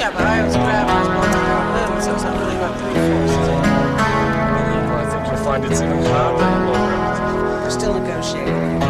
Yeah, but I was grabbing his both of their limbs, so it's not really about 3/4, is it? I think you'll find it's even harder in the long run. We're still negotiating.